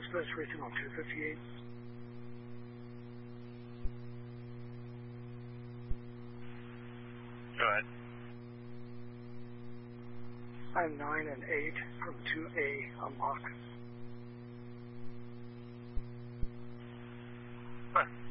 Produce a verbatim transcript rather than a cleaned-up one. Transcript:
Express reaching on two fifty-eight. Go ahead. I'm nine and eight from two A unlock. Huh.